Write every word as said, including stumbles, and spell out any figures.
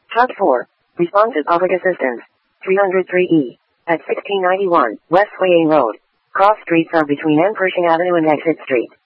Chop four. Respond to public assistance. three oh three E. At sixteen ninety-one West Swaying Road. Cross streets are between M. Pershing Avenue and Exit Street.